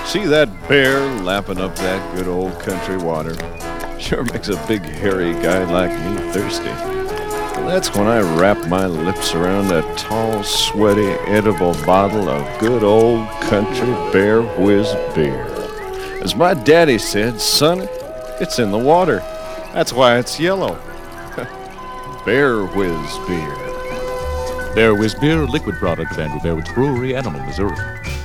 See that bear lapping up that good old country water? Sure makes a big hairy guy like me thirsty. That's when I wrap my lips around a tall, sweaty, edible bottle of good old country Bear Whiz beer. As my daddy said, son, it's in the water. That's why it's yellow. Bear Whiz beer. Bear Whiz beer, a liquid product of Andrew Bear Woods Brewery, Animal, Missouri.